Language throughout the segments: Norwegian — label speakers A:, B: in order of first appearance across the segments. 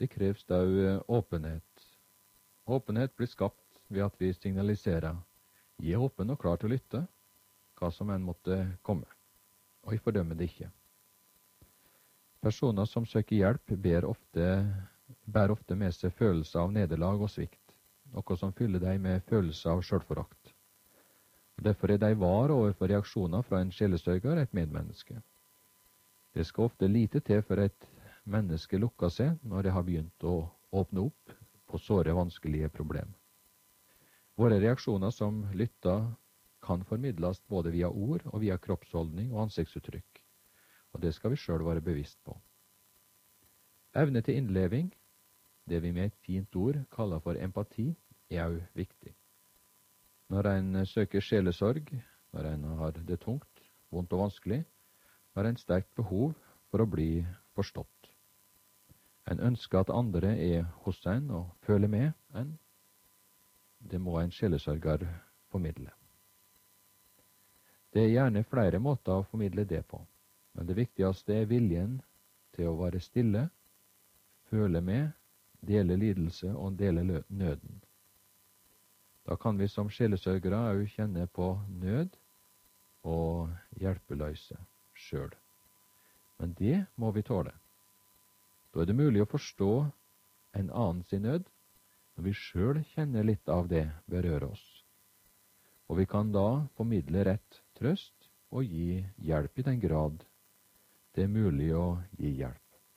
A: Det kreves da åpenhet. Åpenhet blir skapt ved at vi signaliserer: «Jeg er åpen og klar til å lytte, hva som enn måtte komme, og jeg fordømmer det ikke.» Personer som søker hjelp bærer ofte med seg følelse av nederlag og svikt, noe som fyller deg med følelse av selvforakt. Derfor er de var overfor reaksjoner fra en sjelesørger, et medmenneske. Det skal ofte lite til for et menneske lukker seg når det har begynt å åpne opp på såre vanskelige problem. Våre reaksjoner som lytter kan formidles både via ord og via kroppsholdning og ansiktsuttrykk, og det skal vi selv være bevisst på. Evne til innleving, det vi med et fint ord kaller for empati, er også viktig. Når en søker sjelesorg, når en har det tungt, vondt og vanskelig, har en sterkt behov for å bli forstått. En ønsker at andre er hos en og føler med en. Det må en sjelesørger formidle. Det er gjerne flere måter å formidle det på, men det viktigste er viljen til å være stille, føle med, dele lidelse og dele nøden. Da kan vi som sjelesørgere også kjenne på nød og hjelpeløse selv. Men det må vi tåle. Da er det mulig å forstå en annen sin nød, når vi selv kjenner litt av det berører oss. Og vi kan da formidle rett trøst og gi hjelp i den grad det er mulig å gi hjelp.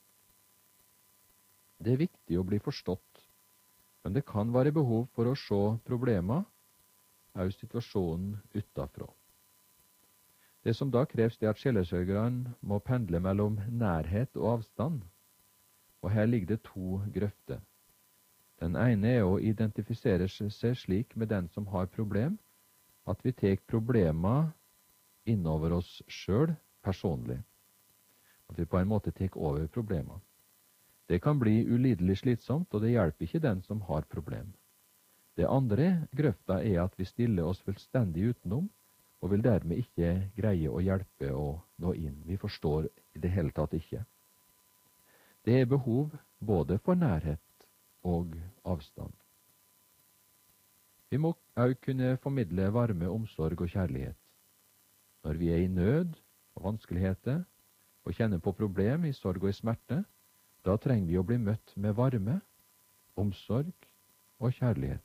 A: Det er viktig å bli forstått, men det kan være behov for å se problemer, også situasjonen utenfra. Det som da kreves, er at sjelesørgeren må pendle mellom nærhet og avstand, og her ligger det to grøfter. Den ene er å identifisere seg slik med den som har problem, at vi tar problemer innover oss selv personlig. At vi på en måte tar over problemer. Det kan bli ulidelig slitsomt, og det hjelper ikke den som har problem. Det andre grøfta er at vi stiller oss fullstendig utenom, og vil dermed ikke greie å hjelpe og nå inn. Vi forstår i det hele tatt ikke. Det er behov både for nærhet og avstand. Vi må også kunne formidle varme, omsorg og kjærlighet. Når vi er i nød og vanskeligheter, og kjenner på problem i sorg og i smerte, da trenger vi å bli møtt med varme, omsorg og kjærlighet.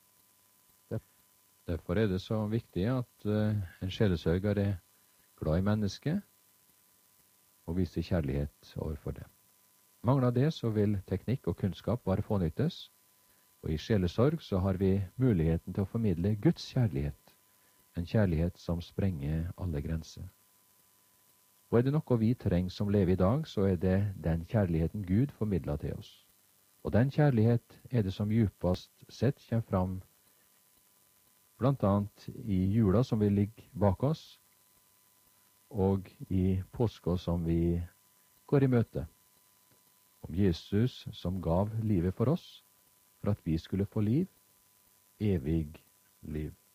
A: Derfor er det så viktig at en sjelesørger er glad i mennesket og viser kjærlighet overfor det. Mangler det, så vil teknikk og kunnskap bare fånyttes, og i sjelesorg så har vi muligheten til å formidle Guds kjærlighet, en kjærlighet som sprenger alle grenser. Og er det noe vi trenger som lever i dag, så er det den kjærligheten Gud formidler til oss. Og den kjærlighet er det som djupest sett kommer fram blant annet i jula som vi ligger bak oss, og i påska som vi går i møte. Om Jesus som gav livet for oss, for at vi skulle få liv, evig liv.